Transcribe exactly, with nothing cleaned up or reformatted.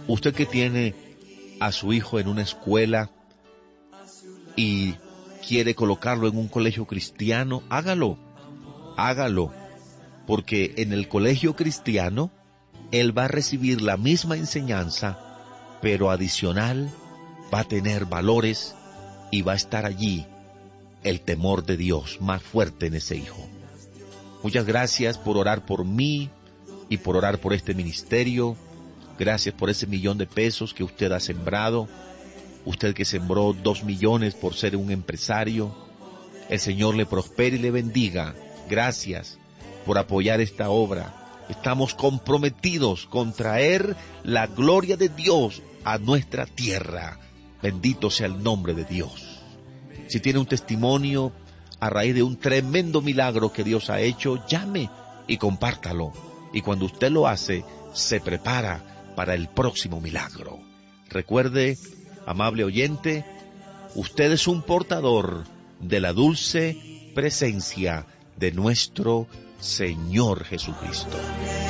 Usted que tiene a su hijo en una escuela y quiere colocarlo en un colegio cristiano, hágalo, hágalo, porque en el colegio cristiano él va a recibir la misma enseñanza, pero adicional va a tener valores y va a estar allí el temor de Dios más fuerte en ese hijo. Muchas gracias por orar por mí y por orar por este ministerio. Gracias por ese millón de pesos que usted ha sembrado. Usted que sembró dos millones por ser un empresario. El Señor le prospere y le bendiga. Gracias por apoyar esta obra. Estamos comprometidos con traer la gloria de Dios a nuestra tierra. Bendito sea el nombre de Dios. Si tiene un testimonio a raíz de un tremendo milagro que Dios ha hecho, llame y compártalo. Y cuando usted lo hace, se prepara para el próximo milagro. Recuerde, amable oyente, usted es un portador de la dulce presencia de nuestro Señor Jesucristo.